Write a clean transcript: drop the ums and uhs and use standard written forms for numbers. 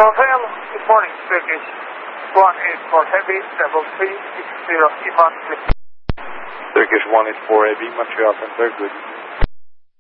Hotel, good morning, Turkish 184 Heavy, 7360 Iman, please. Turkish 184 Heavy, Montreal Center, good.